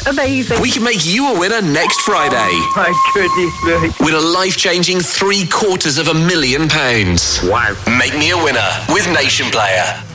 Amazing. We can make you a winner next Friday. Oh, my goodness me. Win a life-changing £750,000. Wow. Make me a winner with Nation Player.